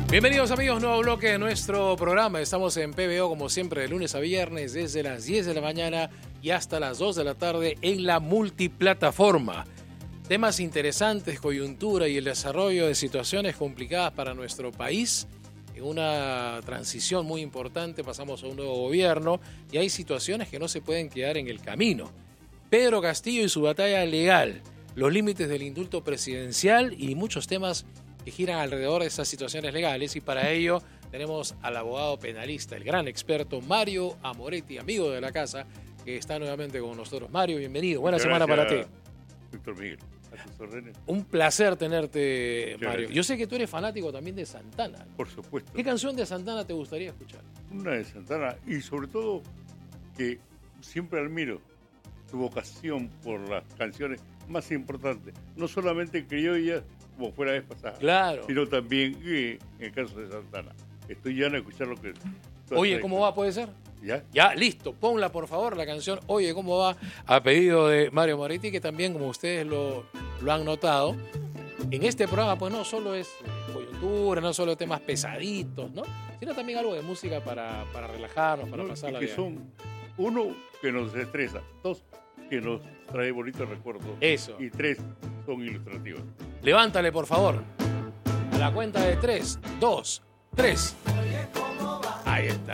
Bienvenidos amigos, nuevo bloque de nuestro programa. Estamos en PBO como siempre de lunes a viernes desde las 10 de la mañana y hasta las 2 de la tarde en la multiplataforma. Temas interesantes, coyuntura y el desarrollo de situaciones complicadas para nuestro país. En una transición muy importante pasamos a un nuevo gobierno y hay situaciones que no se pueden quedar en el camino. Pedro Castillo y su batalla legal, los límites del indulto presidencial y muchos temas que giran alrededor de esas situaciones legales, y para ello tenemos al abogado penalista, el gran experto Mario Amoretti, amigo de la casa, que está nuevamente con nosotros. Mario, bienvenido. Buena semana para ti. Víctor Miguel, a tus órdenes. Un placer tenerte, Muchas Mario. gracias. Yo sé que tú eres fanático también de Santana. Por supuesto. ¿Qué canción de Santana te gustaría escuchar? Una de Santana, y sobre todo que siempre admiro tu vocación por las canciones más importantes, no solamente criollas, como fue la vez pasada, Claro. sino también en el caso de Santana. Estoy ya en escuchar lo que... Oye, ¿cómo va? ¿Puede ser? ¿Ya? Ya, listo. Ponla, por favor, la canción Oye, ¿cómo va? A pedido de Mario Moretti, que también, como ustedes lo han notado, en este programa pues no solo es coyuntura, no solo temas pesaditos, ¿no? Sino también algo de música para relajarnos, para ¿No? pasarla Y que bien. son, uno, que nos estresa, dos, que nos trae bonitos recuerdos, Eso. y tres, son ilustrativos. Levántale, por favor. A la cuenta de 3, 2, 3. Ahí está.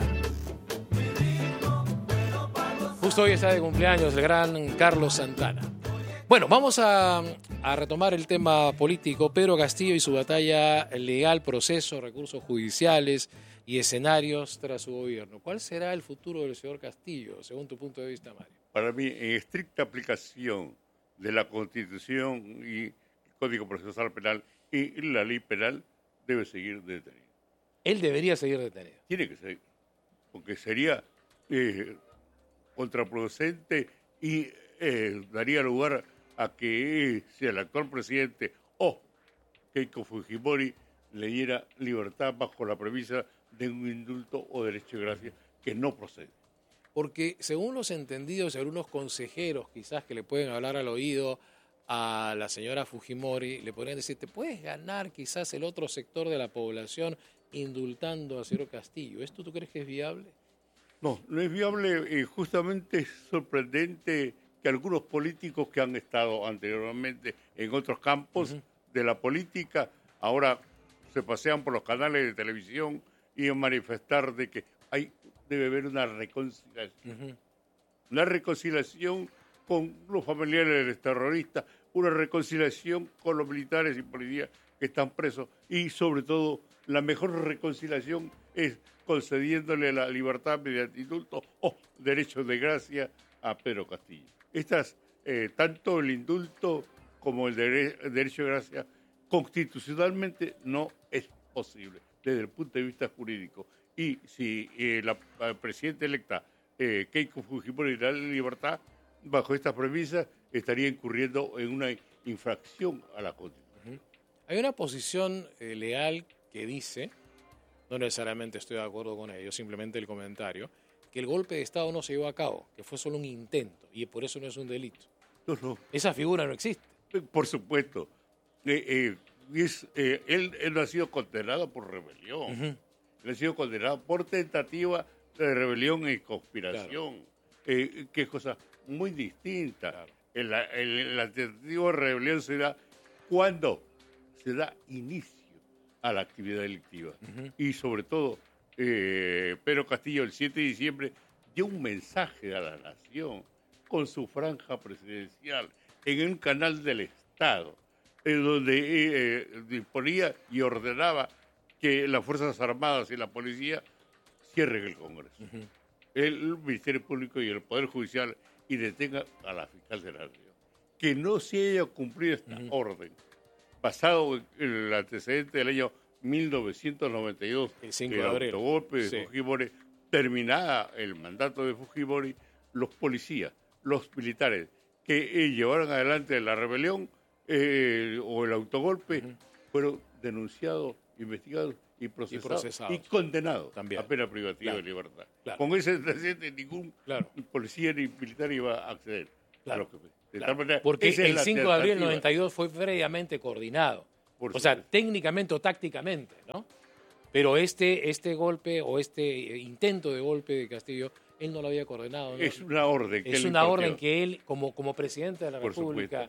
Justo hoy está de cumpleaños el gran Carlos Santana. Bueno, vamos a retomar el tema político. Pedro Castillo y su batalla legal, proceso, recursos judiciales y escenarios tras su gobierno. ¿Cuál será el futuro del señor Castillo, según tu punto de vista, Mario? Para mí, en estricta aplicación de la Constitución y el Código Procesal Penal y la ley penal, debe seguir detenido. Él debería seguir detenido. Tiene que seguir, porque sería contraproducente y daría lugar a que sea el actual presidente o Keiko Fujimori le diera libertad bajo la premisa de un indulto o derecho de gracia que no procede. Porque según los entendidos y algunos consejeros quizás que le pueden hablar al oído a la señora Fujimori, le podrían decir, te puedes ganar quizás el otro sector de la población indultando a señor Castillo. ¿Esto tú crees que es viable? No, no es viable. Justamente es sorprendente que algunos políticos que han estado anteriormente en otros campos de la política ahora se pasean por los canales de televisión y a manifestar de que debe haber una reconciliación. Una reconciliación con los familiares de terroristas, una reconciliación con los militares y policías que están presos, y sobre todo la mejor reconciliación es concediéndole la libertad mediante indulto o derecho de gracia a Pedro Castillo. Tanto el indulto como el derecho de gracia constitucionalmente no es posible desde el punto de vista jurídico. Y si la presidenta electa Keiko Fujimori da la libertad bajo estas premisas, estaría incurriendo en una infracción a la Constitución. Hay una posición legal que dice, no necesariamente estoy de acuerdo con ello, simplemente el comentario, que el golpe de Estado no se llevó a cabo, que fue solo un intento y por eso no es un delito. No. Esa figura no existe. Por supuesto. Él no ha sido condenado por rebelión. Él ha sido condenado por tentativa de rebelión y conspiración, que es cosa muy distinta. Claro. La tentativa de rebelión se da cuando se da inicio a la actividad delictiva. Y sobre todo, Pedro Castillo el 7 de diciembre dio un mensaje a la nación con su franja presidencial en un canal del Estado, en donde disponía y ordenaba que las Fuerzas Armadas y la policía cierren el Congreso, el Ministerio Público y el Poder Judicial, y detengan a la fiscal de la Nación. Que no se haya cumplido esta orden, basado en el antecedente del año 1992, el 5 el de abril. autogolpe de Fujimori, terminada el mandato de Fujimori, los policías, los militares que llevaron adelante la rebelión o el autogolpe, fueron denunciados, investigados y procesados y condenados también a pena privativa de libertad. Claro. Con ese antecedente ningún policía ni militar iba a acceder a lo que fue. De tal manera, porque el 5 de abril del 92 fue previamente coordinado. O sea, técnicamente o tácticamente, ¿no? Pero este golpe o este intento de golpe de Castillo, él no lo había coordinado, ¿no? Es una orden. Es una orden que él, como presidente de la por República...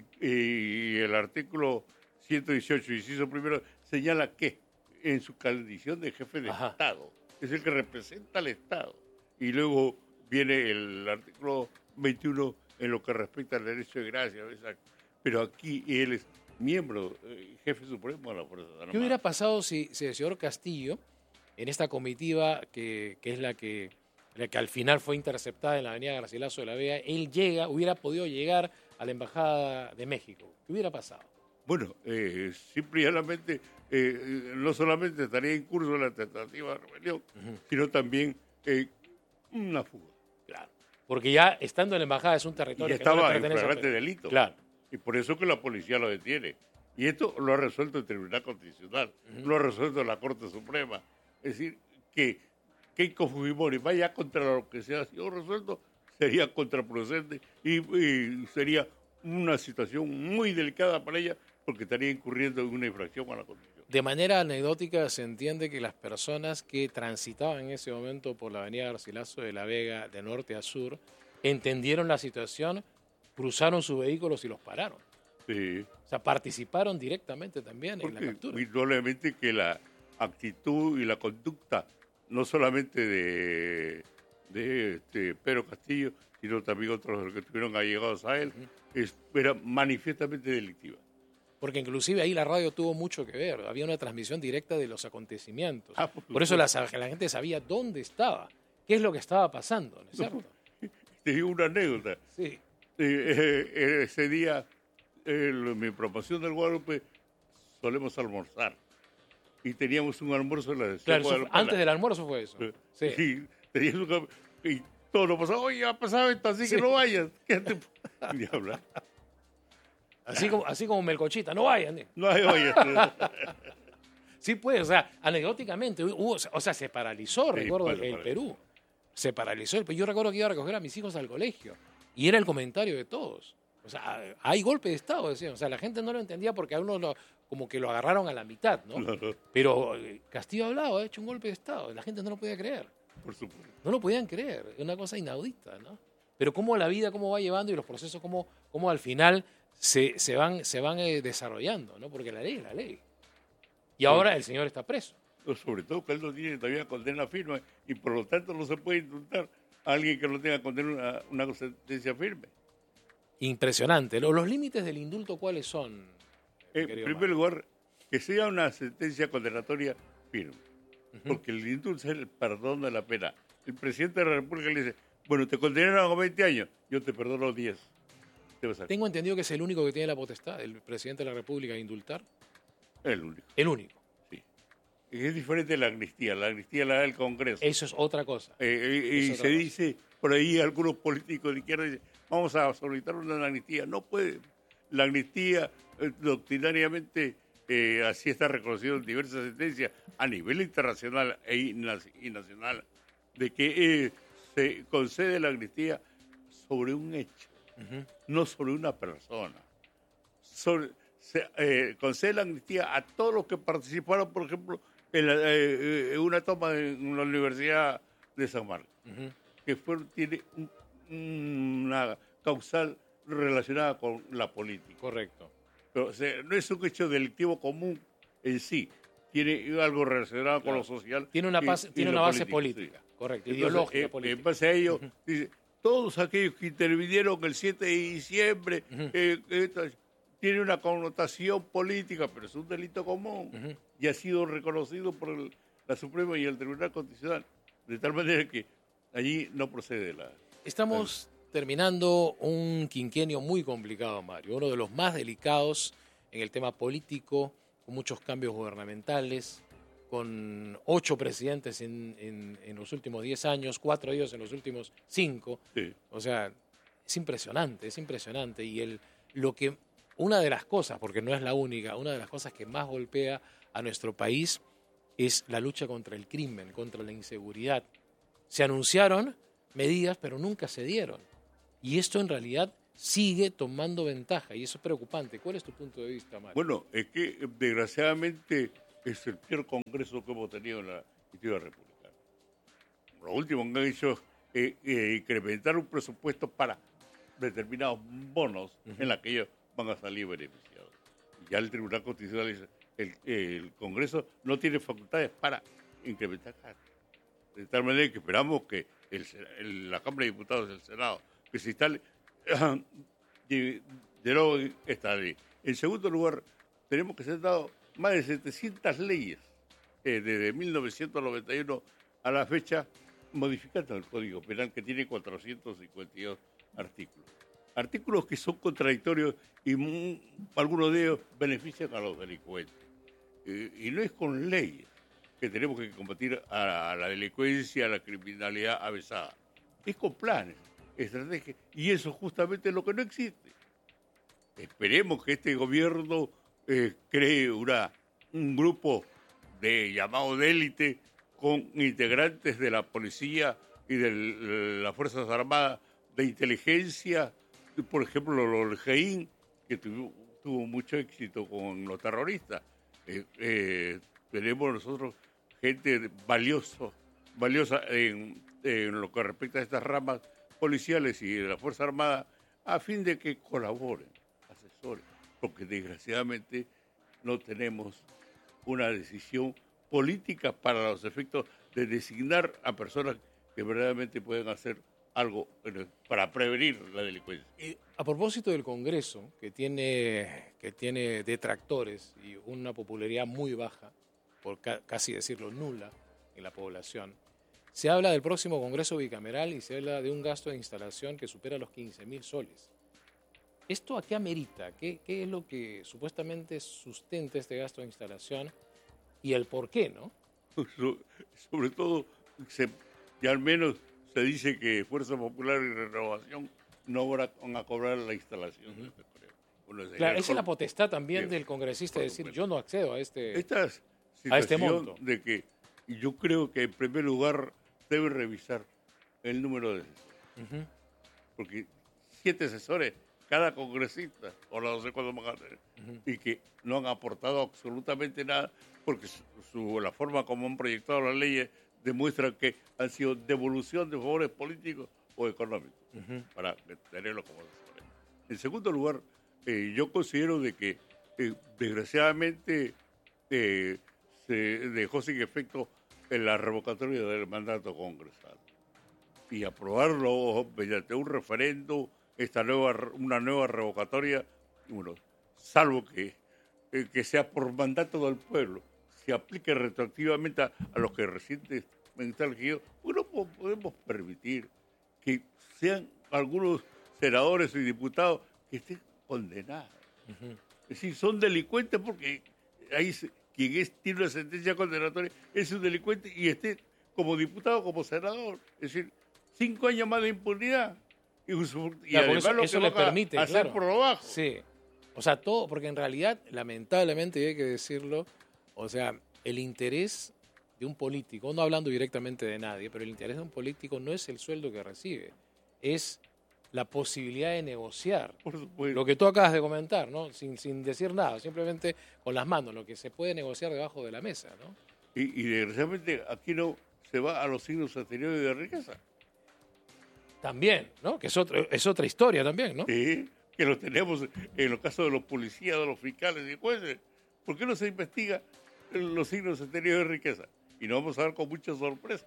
y el artículo 118, inciso primero, señala que en su condición de jefe de Estado, es el que representa al Estado. Y luego viene el artículo 21 en lo que respecta al derecho de gracia. Pero aquí él es miembro, jefe supremo de la Fuerza Armada. ¿Qué hubiera pasado si el señor Castillo, en esta comitiva que es la que al final fue interceptada en la avenida Garcilaso de la Vega, él hubiera podido llegar a la Embajada de México? ¿Qué hubiera pasado? Bueno, simplemente, no solamente estaría en curso la tentativa de rebelión, sino también una fuga. Claro, porque ya estando en la embajada es un territorio que no le estaba pertenece en flagrante delito. Claro. Y por eso que la policía lo detiene. Y esto lo ha resuelto el Tribunal Constitucional, lo ha resuelto la Corte Suprema. Es decir, que Keiko Fujimori vaya contra lo que se ha sido resuelto sería contraproducente y sería una situación muy delicada para ella porque estaría incurriendo en una infracción a la Constitución. De manera anecdótica se entiende que las personas que transitaban en ese momento por la avenida Garcilaso de la Vega de norte a sur entendieron la situación, cruzaron sus vehículos y los pararon. Sí. O sea, participaron directamente también en la captura. Indudablemente que la actitud y la conducta, no solamente de Pedro Castillo, sino también otros de los que estuvieron allegados a él, era manifiestamente delictiva. Porque inclusive ahí la radio tuvo mucho que ver, había una transmisión directa de los acontecimisos. Por eso la gente sabía dónde estaba, qué es lo que estaba pasando, ¿no es cierto? Te digo una anécdota. Sí. Ese día, en mi promoción del Guadalupe, solemos almorzar. Y teníamos un almuerzo en la Claro, antes del almuerzo fue eso. Sí. Y todo lo pasaba, oye, ha pasado esto, así que no vayas. Quédate. Ni hablar. Así como Melcochita, no vayan. No vayas. Sí, pues, o sea, anecdóticamente, se paralizó, recuerdo, el Perú. Se paralizó el Perú. Yo recuerdo que iba a recoger a mis hijos al colegio y era el comentario de todos. O sea, hay golpe de Estado, decían. O sea, la gente no lo entendía porque a uno como que lo agarraron a la mitad, ¿no? Pero Castillo ha hablado, ha hecho un golpe de Estado. La gente no lo podía creer. Por supuesto. No lo podían creer. Es una cosa inaudita, ¿no? Pero cómo la vida, cómo va llevando y los procesos, cómo al final se van desarrollando, ¿no? Porque la ley es la ley. Y ahora el señor está preso. Sobre todo que él no tiene todavía condena firme y por lo tanto no se puede indultar a alguien que no tenga condena una sentencia firme. Impresionante. Los límites del indulto, ¿cuáles son? En primer lugar, que sea una sentencia condenatoria firme. Porque el indulto es el perdón de la pena. El presidente de la República le dice, bueno, te condenaron a 20 años, yo te perdono 10. Tengo entendido que es el único que tiene la potestad, el presidente de la República, de indultar. El único. El único. Sí. Es diferente de la amnistía la da el Congreso. Eso es otra cosa. Y se dice, por ahí algunos políticos de izquierda dicen, vamos a solicitar una amnistía. No puede. La amnistía doctrinariamente así está reconocido en diversas sentencias a nivel internacional y nacional, de que se concede la amnistía sobre un hecho, no sobre una persona. Se concede la amnistía a todos los que participaron, por ejemplo, en una toma en la Universidad de San Marcos, que tiene una causal relacionada con la política. Correcto. Pero, no es un hecho delictivo común en sí, tiene algo relacionado con lo social. Tiene una base política, sí. Correcto, ideológica política. En base a ello, dice, todos aquellos que intervinieron el 7 de diciembre, tiene una connotación política, pero es un delito común y ha sido reconocido por la Suprema y el Tribunal Constitucional, de tal manera que allí no procede la... Estamos terminando un quinquenio muy complicado, Mario, uno de los más delicados en el tema político, con muchos cambios gubernamentales, con 8 presidentes en los últimos 10 años, 4 de ellos en los últimos 5. Sí. O sea, es impresionante. Y una de las cosas, porque no es la única, una de las cosas que más golpea a nuestro país es la lucha contra el crimen, contra la inseguridad. Se anunciaron medidas, pero nunca se dieron. Y esto en realidad sigue tomando ventaja y eso es preocupante. ¿Cuál es tu punto de vista, Mario? Bueno, es que desgraciadamente es el peor congreso que hemos tenido en la historia republicana. Lo último que han hecho es incrementar un presupuesto para determinados bonos en la que ellos van a salir beneficiados. Y ya el Tribunal Constitucional dice, el Congreso no tiene facultades para incrementar gastos. De tal manera que esperamos que la Cámara de Diputados y el Senado que se instale de esta ley. En segundo lugar, tenemos que se han dado más de 700 leyes desde 1991 a la fecha, modificando el Código Penal, que tiene 452 artículos. Artículos que son contradictorios y algunos de ellos benefician a los delincuentes. Y no es con leyes que tenemos que combatir a la delincuencia, a la criminalidad avesada. Es con planes, estrategias, y eso justamente es lo que no existe. Esperemos que este gobierno cree un grupo llamado de élite con integrantes de la policía y de las Fuerzas Armadas, de inteligencia, por ejemplo, el GEIN, que tuvo mucho éxito con los terroristas. Tenemos nosotros gente valiosa en lo que respecta a estas ramas policiales y de la Fuerza Armada, a fin de que colaboren, asesoren, porque desgraciadamente no tenemos una decisión política para los efectos de designar a personas que verdaderamente pueden hacer algo para prevenir la delincuencia. A propósito del Congreso, que tiene detractores y una popularidad muy baja, por casi decirlo nula en la población, se habla del próximo Congreso bicameral y se habla de un gasto de instalación que supera los 15.000 soles. ¿Esto a qué amerita? ¿Qué es lo que supuestamente sustenta este gasto de instalación y el por qué, no? Sobre todo, y al menos se dice que Fuerza Popular y Renovación no van a cobrar la instalación. Claro, esa es la potestad también del congresista de decir, yo no accedo a este monto. De que yo creo que en primer lugar debe revisar el número de asesores. Porque 7 asesores cada congresista, o no sé cuántos van a tener, y que no han aportado absolutamente nada, porque la forma como han proyectado las leyes demuestra que han sido devolución de favores políticos o económicos para tenerlos como asesores. En segundo lugar, yo considero de que desgraciadamente se dejó sin efecto en la revocatoria del mandato congresal y aprobarlo mediante un referendo, una nueva revocatoria, salvo que sea por mandato del pueblo, se aplique retroactivamente a los que recientemente están elegidos, no podemos permitir que sean algunos senadores y diputados que estén condenados. Es decir, son delincuentes porque quien tiene una sentencia condenatoria es un delincuente y esté como diputado, como senador. Es decir, 5 años más de impunidad. Y además eso le permite hacer por lo bajo. Sí. O sea, todo, porque en realidad, lamentablemente, y hay que decirlo, o sea, el interés de un político, no hablando directamente de nadie, pero el interés de un político no es el sueldo que recibe, es la posibilidad de negociar. Por supuesto. Lo que tú acabas de comentar, ¿no? Sin decir nada, simplemente con las manos, lo que se puede negociar debajo de la mesa, ¿no? Y desgraciadamente aquí no se va a los signos anteriores de riqueza. También, ¿no? Que es otra historia también, ¿no? Sí, que lo tenemos en los casos de los policías, de los fiscales y jueces. ¿Por qué no se investiga los signos anteriores de riqueza? Y nos vamos a ver con mucha sorpresa.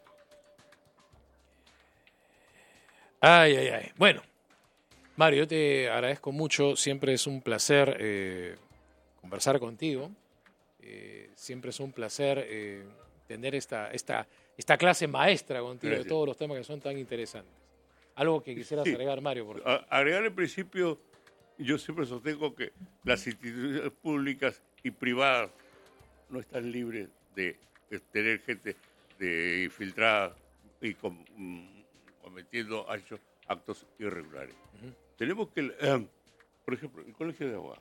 Ay. Bueno, Mario, yo te agradezco mucho. Siempre es un placer conversar contigo. Siempre es un placer tener esta clase maestra contigo. Gracias. De todos los temas que son tan interesantes. Algo que quisieras agregar, Mario, por favor. Agregar en principio, yo siempre sostengo que las instituciones públicas y privadas no están libres de tener gente infiltrada y cometiendo actos irregulares. Tenemos que, por ejemplo, el Colegio de Abogados.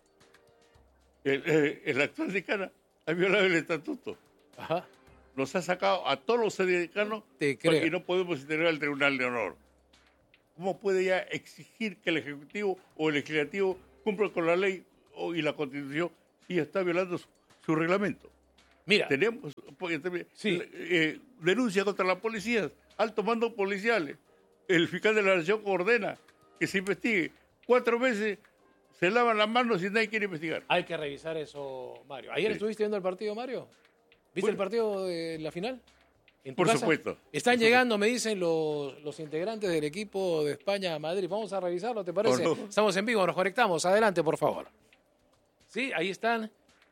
El actual decano ha violado el estatuto. Ajá. Nos ha sacado a todos los decanos porque no podemos integrar al Tribunal de Honor. ¿Cómo puede ya exigir que el Ejecutivo o el Legislativo cumpla con la ley y la Constitución si está violando su reglamento? Mira. Tenemos denuncia contra la policía, altos mandos policiales. El fiscal de la Nación ordena que se investigue. 4 veces se lavan las manos y nadie quiere investigar. Hay que revisar eso, Mario. ¿Ayer estuviste viendo el partido, Mario? ¿Viste el partido de la final? Por supuesto. Están llegando, me dicen, los integrantes del equipo de España a Madrid. Vamos a revisarlo, ¿te parece? No. Estamos en vivo, nos conectamos. Adelante, por favor. Sí, ahí están.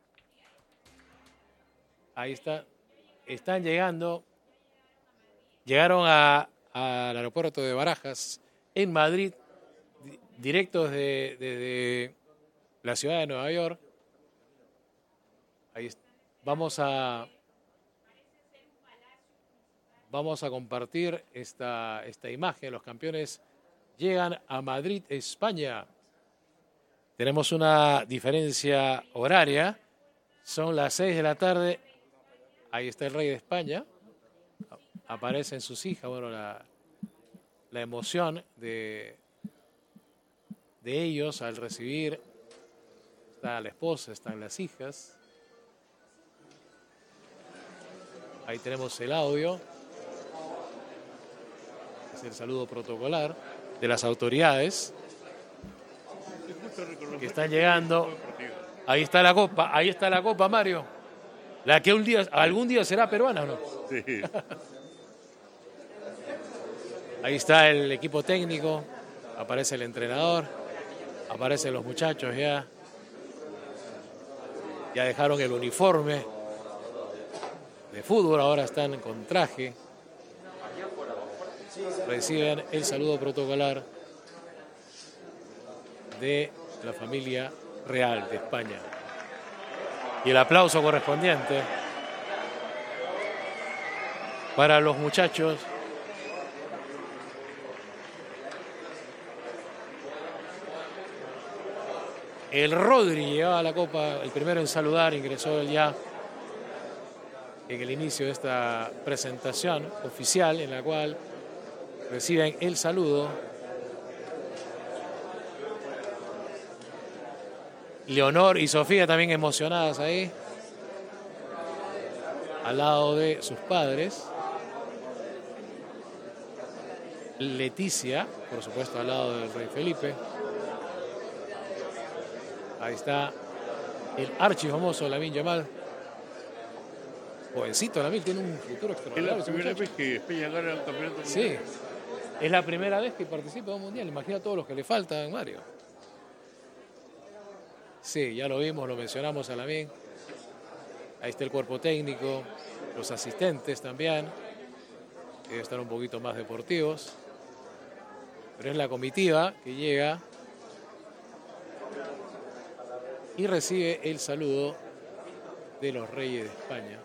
Ahí está. Están llegando. Llegaron al aeropuerto de Barajas, en Madrid, directos desde la ciudad de Nueva York. Ahí vamos a compartir esta imagen. Los campeones llegan a Madrid, España. Tenemos una diferencia horaria. Son las 6 de la tarde. Ahí está el rey de España. Aparecen sus hijas. Bueno, la emoción de ellos al recibir. Está la esposa, están las hijas. Ahí tenemos el audio. Es el saludo protocolar de las autoridades que están llegando. Ahí está la copa, Mario. La que algún día será peruana, ¿o no? Sí. Ahí está el equipo técnico, aparece el entrenador, aparecen los muchachos ya. Ya dejaron el uniforme de fútbol, ahora están con traje. Reciben el saludo protocolar de la familia real de España. Y el aplauso correspondiente para los muchachos el Rodri llevaba la copa, el primero en saludar, ingresó él ya en el inicio de esta presentación oficial en la cual reciben el saludo. Leonor y Sofía también emocionadas ahí, al lado de sus padres. Leticia, por supuesto, al lado del rey Felipe. Ahí está el archifamoso Lamine Yamal. Jovencito Lamine, tiene un futuro extraordinario. Es la primera vez que España gana el campeonato mundial. Sí, es la primera vez que participa en un mundial. Imagina todos los que le faltan, Mario. Sí, ya lo vimos, lo mencionamos a Lamine. Ahí está el cuerpo técnico, los asistentes también. Deben estar un poquito más deportivos. Pero es la comitiva que llega y recibe el saludo de los reyes de España.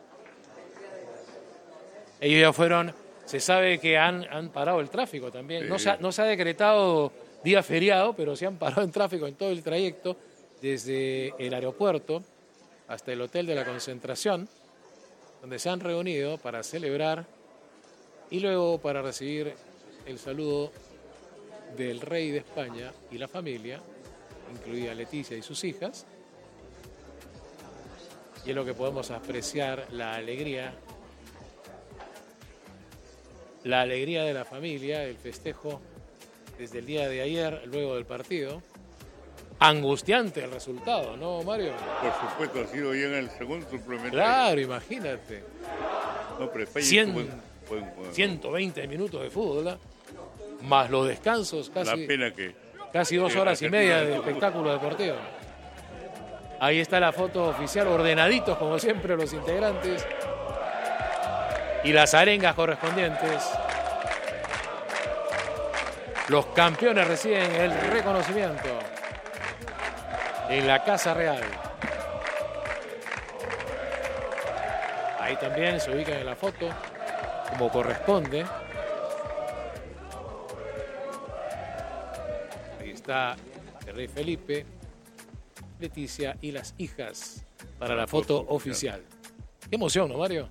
Ellos ya fueron, se sabe que han parado el tráfico también. Sí. No se ha decretado día feriado, pero se han parado en tráfico en todo el trayecto, desde el aeropuerto hasta el hotel de la concentración, donde se han reunido para celebrar y luego para recibir el saludo del rey de España y la familia, incluida Leticia y sus hijas. Y es lo que podemos apreciar, la alegría de la familia, el festejo desde el día de ayer, luego del partido. Angustiante el resultado, ¿no, Mario? Por supuesto, ha sido ya en el segundo suplementario. Claro, imagínate. No, pero España 120 minutos de fútbol, ¿eh? Más los descansos, casi 2 horas y media de espectáculo deportivo. Ahí está la foto oficial, ordenaditos como siempre los integrantes. Y las arengas correspondientes. Los campeones reciben el reconocimiento en la Casa Real. Ahí también se ubican en la foto como corresponde. Ahí está el rey Felipe, Leticia y las hijas para la foto oficial. Qué emoción, ¿no, Mario?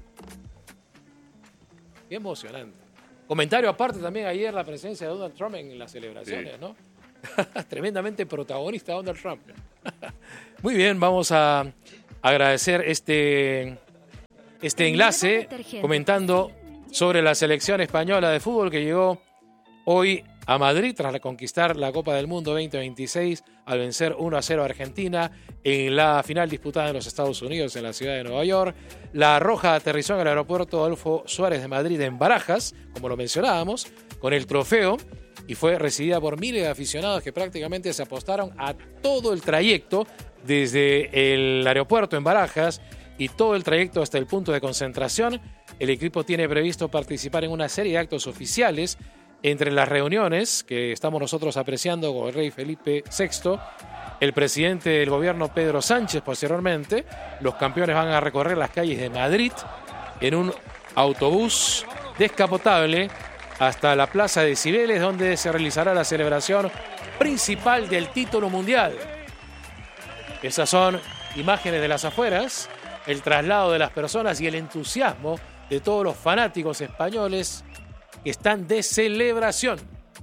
Qué emocionante. Comentario aparte también ayer la presencia de Donald Trump en las celebraciones, sí, ¿no? Tremendamente protagonista Donald Trump. Muy bien, vamos a agradecer este enlace comentando sobre la selección española de fútbol que llegó hoy a Madrid tras conquistar la Copa del Mundo 2026 al vencer 1-0 a Argentina en la final disputada en los Estados Unidos en la ciudad de Nueva York. La Roja aterrizó en el aeropuerto Adolfo Suárez de Madrid en Barajas, como lo mencionábamos, con el trofeo y fue recibida por miles de aficionados que prácticamente se apostaron a todo el trayecto desde el aeropuerto en Barajas y todo el trayecto hasta el punto de concentración. El equipo tiene previsto participar en una serie de actos oficiales. Entre las reuniones que estamos nosotros apreciando con el rey Felipe VI, el presidente del gobierno Pedro Sánchez posteriormente, los campeones van a recorrer las calles de Madrid en un autobús descapotable hasta la Plaza de Cibeles, donde se realizará la celebración principal del título mundial. Esas son imágenes de las afueras, el traslado de las personas y el entusiasmo de todos los fanáticos españoles que están de celebración.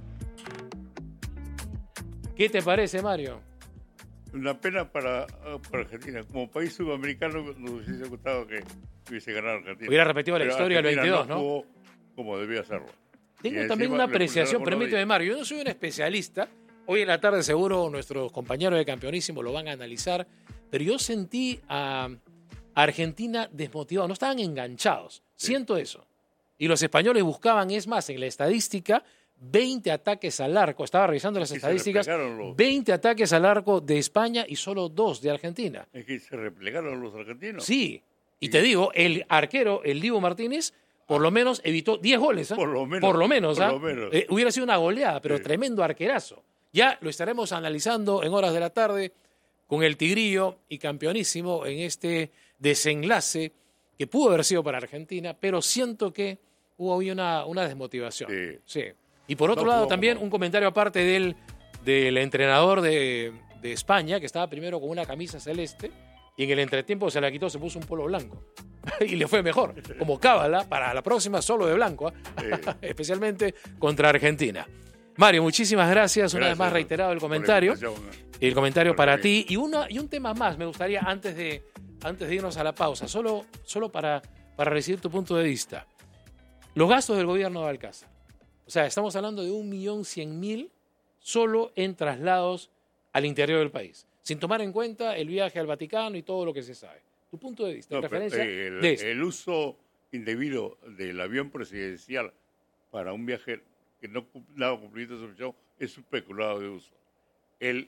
¿Qué te parece, Mario? Una pena para Argentina. Como país sudamericano nos hubiese gustado que hubiese ganado Argentina. Hubiera repetido la historia del 22, ¿no? Jugó como debía hacerlo. Tengo también una apreciación, permíteme, Mario. Yo no soy un especialista. Hoy en la tarde seguro nuestros compañeros de Campeonísimo lo van a analizar. Pero yo sentí a Argentina desmotivado. No estaban enganchados. Sí. Siento eso. Y los españoles buscaban, es más, en la estadística, 20 ataques al arco. Estaba revisando las estadísticas. 20 ataques al arco de España y solo 2 de Argentina. Es que se replegaron los argentinos. Sí. Y te digo, el arquero, el Dibu Martínez, por lo menos evitó 10 goles. ¿eh? Por lo menos. Hubiera sido una goleada, pero sí. Tremendo arquerazo. Ya lo estaremos analizando en horas de la tarde con el Tigrillo y Campeonísimo en este desenlace que pudo haber sido para Argentina, pero siento que hubo hoy una desmotivación. Sí. Y por otro lado también un comentario aparte del entrenador de España, que estaba primero con una camisa celeste y en el entretiempo se la quitó, se puso un polo blanco y le fue mejor, como cábala para la próxima solo de blanco, especialmente contra Argentina. Mario, muchísimas gracias. Una vez más reiterado el comentario. El comentario para ti. Y un tema más me gustaría antes de irnos a la pausa, solo para recibir tu punto de vista. Los gastos del gobierno de Alcázar. O sea, estamos hablando de 1.100.000 solo en traslados al interior del país, sin tomar en cuenta el viaje al Vaticano y todo lo que se sabe. Tu punto de vista, referencia de esto. El uso indebido del avión presidencial para un viaje que no daba cumplimiento de su misión es un peculado de uso. El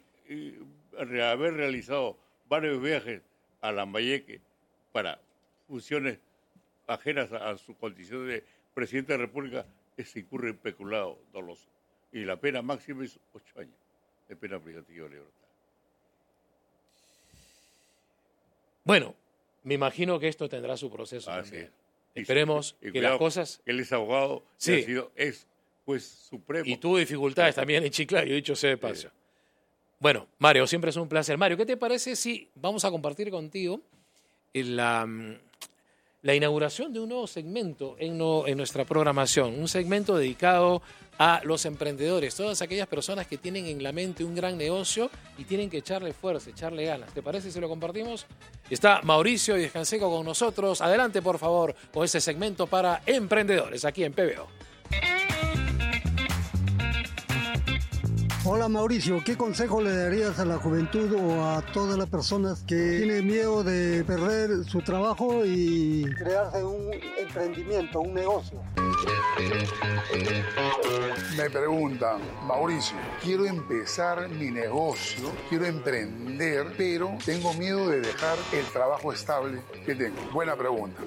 haber realizado varios viajes a Lambayeque para funciones ajenas a su condición de presidente de la República se incurre en peculado doloso. Y la pena máxima es 8 años de pena privativa de libertad. Bueno, me imagino que esto tendrá su proceso también. Esperemos que las cosas... Él es abogado, sí. Es juez supremo. Y tuvo dificultades también en Chiclayo, dicho sea de paso. Bueno, Mario, siempre es un placer. Mario, ¿qué te parece si vamos a compartir contigo la inauguración de un nuevo segmento en nuestra programación? Un segmento dedicado a los emprendedores, todas aquellas personas que tienen en la mente un gran negocio y tienen que echarle fuerza, echarle ganas. ¿Te parece si lo compartimos? Está Mauricio Descanseco con nosotros. Adelante, por favor, con ese segmento para emprendedores aquí en PBO. Hola Mauricio, ¿qué consejo le darías a la juventud o a todas las personas que tienen miedo de perder su trabajo y crearse un emprendimiento, un negocio? Me preguntan, Mauricio, quiero empezar mi negocio, quiero emprender, pero tengo miedo de dejar el trabajo estable que tengo. Buena pregunta.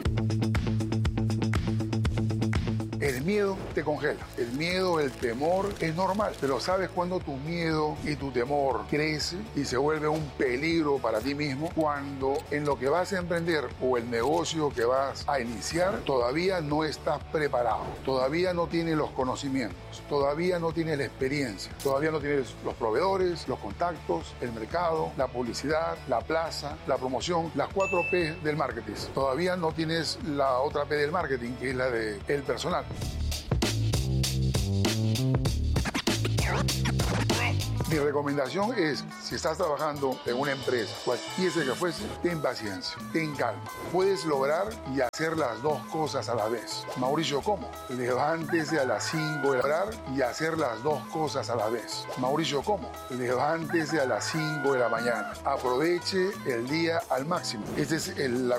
El miedo te congela. El miedo, el temor es normal. Pero ¿sabes cuándo tu miedo y tu temor crece y se vuelve un peligro para ti mismo? Cuando en lo que vas a emprender o el negocio que vas a iniciar todavía no estás preparado. Todavía no tienes los conocimientos. Todavía no tienes la experiencia. Todavía no tienes los proveedores, los contactos, el mercado, la publicidad, la plaza, la promoción, las 4 P del marketing. Todavía no tienes la otra P del marketing, que es la del personal. Mi recomendación es, si estás trabajando en una empresa, cualquiera que fuese, ten paciencia, ten calma. Puedes lograr y hacer las dos cosas a la vez. Mauricio, ¿cómo? Levántese a las 5 de la mañana y hacer las dos cosas a la vez. Mauricio, ¿cómo? Levántese a las 5 de la mañana. Aproveche el día al máximo. Esta es la